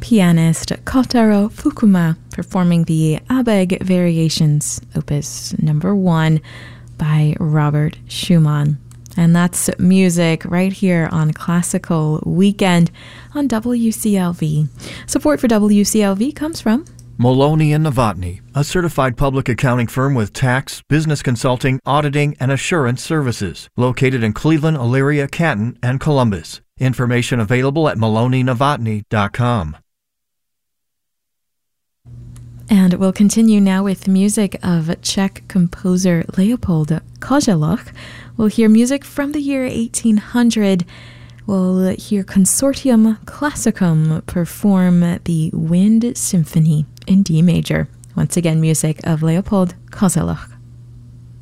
pianist Kotaro Fukuma performing the Abegg Variations, Opus number 1 by Robert Schumann. And that's music right here on Classical Weekend on WCLV. Support for WCLV comes from Maloney & Novotny, a certified public accounting firm with tax, business consulting, auditing, and assurance services, located in Cleveland, Elyria, Canton, and Columbus. Information available at maloneynovotny.com. And we'll continue now with music of Czech composer Leopold Kozeluch. We'll hear music from the year 1800. We'll hear Consortium Classicum perform the Wind Symphony in D major. Once again, music of Leopold Kozeluch.